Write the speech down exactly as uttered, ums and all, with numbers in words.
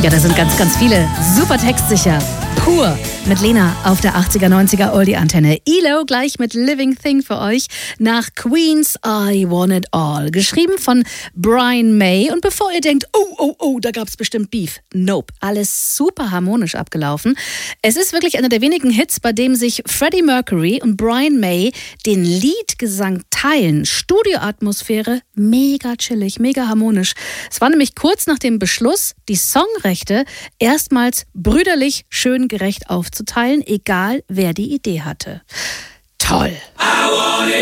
Ja, da sind ganz, ganz viele. Super textsicher. Pur mit Lena auf der achtziger, neunziger Oldie-Antenne. E L O gleich mit Living Thing für euch nach Queen's I Want It All. Geschrieben von Brian May. Und bevor ihr denkt, oh, oh, oh, da gab es bestimmt Beef. Nope, alles super harmonisch abgelaufen. Es ist wirklich einer der wenigen Hits, bei dem sich Freddie Mercury und Brian May den Leadgesang teilen. Studioatmosphäre, mega chillig, mega harmonisch. Es war nämlich kurz nach dem Beschluss, die Songrechte erstmals brüderlich schön gerecht aufzuteilen, egal wer die Idee hatte. Toll!